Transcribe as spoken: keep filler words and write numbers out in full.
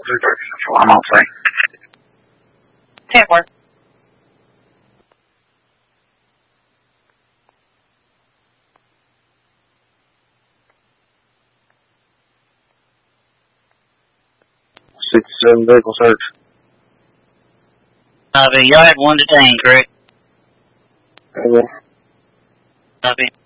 three thirty Central. I'm on scene. ten four. sixty-seven vehicle search. Copy. Y'all had one detained, correct? Okay. Copy.